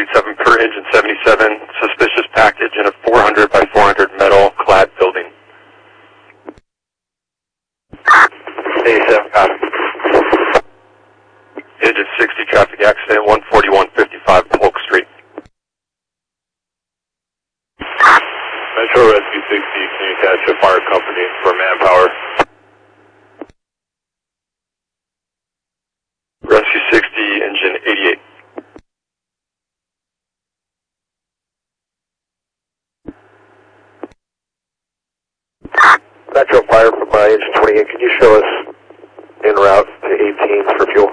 2.7 per engine 77, suspicious package in a 400 by 400 metal clad building. 87, copy. Engine 60, traffic accident, 14155 Polk Street. Metro Rescue 60, can you attach a fire company for manpower? Rescue 60, engine 88. Metro Fire from engine 28, can you show us en route to 18 for fuel?